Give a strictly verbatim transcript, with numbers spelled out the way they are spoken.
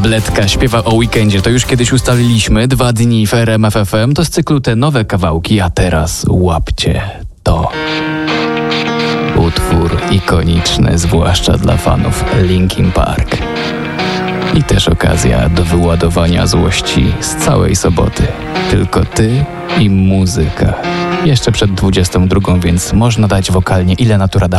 Tabletka śpiewa o weekendzie. To już kiedyś ustaliliśmy. Dwa dni w R M F F M. To z cyklu te nowe kawałki, a teraz łapcie to. Utwór ikoniczny, zwłaszcza dla fanów Linkin Park. I też okazja do wyładowania złości z całej soboty. Tylko ty i muzyka. Jeszcze przed dwudziestą drugą, więc można dać wokalnie ile natura da.